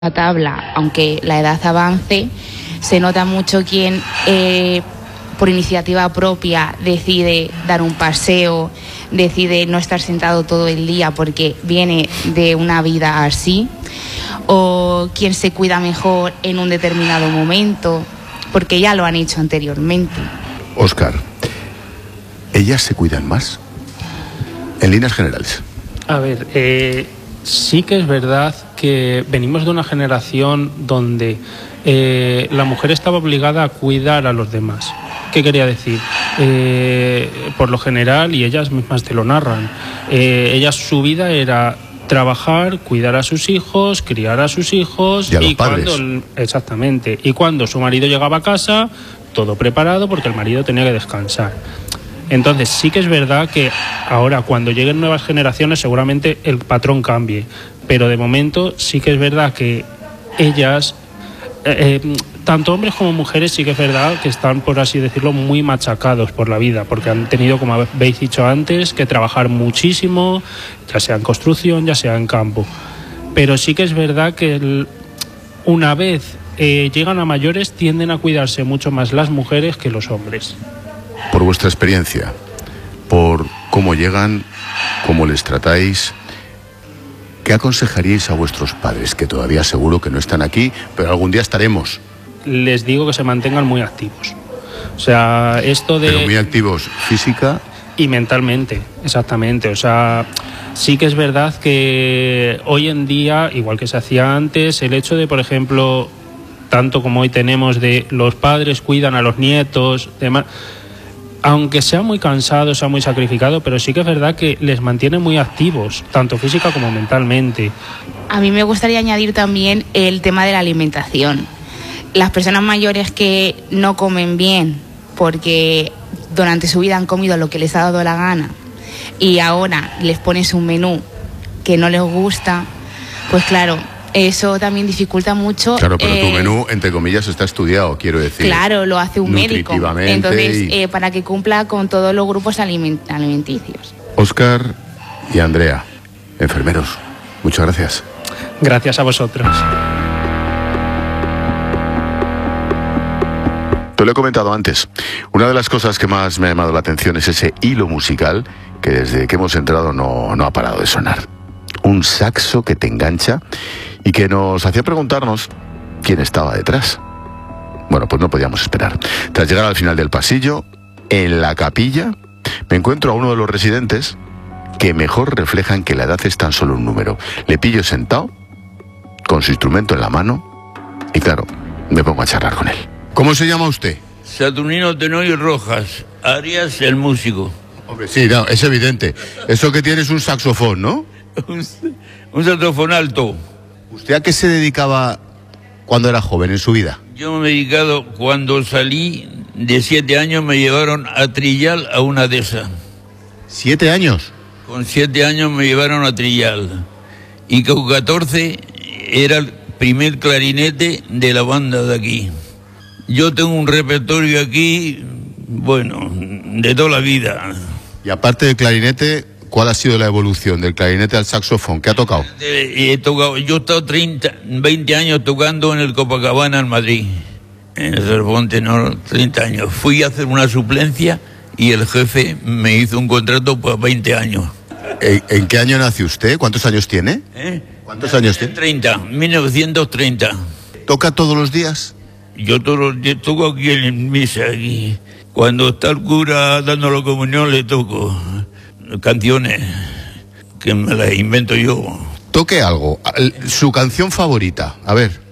La tabla, aunque la edad avance, se nota mucho quien por iniciativa propia decide dar un paseo, decide no estar sentado todo el día porque viene de una vida así, o quien se cuida mejor en un determinado momento, porque ya lo han hecho anteriormente. Óscar, ¿ellas se cuidan más? En líneas generales. A ver, sí que es verdad que venimos de una generación donde la mujer estaba obligada a cuidar a los demás. ¿Qué quería decir? Por lo general, y ellas mismas te lo narran, ellas su vida era trabajar, cuidar a sus hijos, criar a sus hijos, y a los padres. Exactamente. Y cuando su marido llegaba a casa, todo preparado porque el marido tenía que descansar. Entonces sí que es verdad que ahora cuando lleguen nuevas generaciones seguramente el patrón cambie, pero de momento sí que es verdad que ellas, tanto hombres como mujeres, sí que es verdad que están, por así decirlo, muy machacados por la vida, porque han tenido, como habéis dicho antes, que trabajar muchísimo, ya sea en construcción, ya sea en campo. Pero sí que es verdad que una vez llegan a mayores tienden a cuidarse mucho más las mujeres que los hombres. Por vuestra experiencia, por cómo llegan, cómo les tratáis, ¿qué aconsejaríais a vuestros padres, que todavía seguro que no están aquí, pero algún día estaremos? Les digo que se mantengan muy activos. O sea, esto de... Pero muy activos física... Y mentalmente, exactamente. O sea, sí que es verdad que hoy en día, igual que se hacía antes, el hecho de, por ejemplo, tanto como hoy tenemos de los padres cuidan a los nietos, demás... Aunque sea muy cansado, sea muy sacrificado, pero sí que es verdad que les mantiene muy activos, tanto física como mentalmente. A mí me gustaría añadir también el tema de la alimentación. Las personas mayores que no comen bien porque durante su vida han comido lo que les ha dado la gana y ahora les pones un menú que no les gusta, pues claro, eso también dificulta mucho. Claro, pero tu menú, entre comillas, está estudiado, quiero decir. Claro, lo hace un médico. Entonces, y... para que cumpla con todos los grupos alimenticios. Óscar y Andrea, enfermeros, muchas gracias. Gracias a vosotros. Te lo he comentado antes. Una de las cosas que más me ha llamado la atención es ese hilo musical que desde que hemos entrado no ha parado de sonar. Un saxo que te engancha y que nos hacía preguntarnos quién estaba detrás. Bueno, pues no podíamos esperar. Tras llegar al final del pasillo, en la capilla, me encuentro a uno de los residentes que mejor reflejan que la edad es tan solo un número. Le pillo sentado, con su instrumento en la mano, y claro, me pongo a charlar con él. ¿Cómo se llama usted? Saturnino Tenorio Rojas, Arias el músico. Hombre, sí, no, es evidente. Eso que tiene es un saxofón, ¿no? Un saxofón alto. ¿Usted a qué se dedicaba cuando era joven en su vida? Yo me he dedicado, cuando salí de 7 años me llevaron a Trillal a una de esas. ¿7 años? Con 7 años me llevaron a Trillal. Y con 14 era el primer clarinete de la banda de aquí. Yo tengo un repertorio aquí, bueno, de toda la vida. Y aparte del clarinete, ¿cuál ha sido la evolución del clarinete al saxofón? ¿Qué ha tocado? He tocado, yo he estado 20 años tocando en el Copacabana, en Madrid. En el Cervón Tenor, 30 años. Fui a hacer una suplencia y el jefe me hizo un contrato por 20 años. ¿En qué año nació usted? ¿Cuántos años tiene? ¿Cuántos años tiene? 30, 1930. ¿Toca todos los días? Yo todos los días toco aquí en misa, aquí. Cuando está el cura dando la comunión le toco canciones que me las invento yo. Toque algo, su canción favorita, a ver.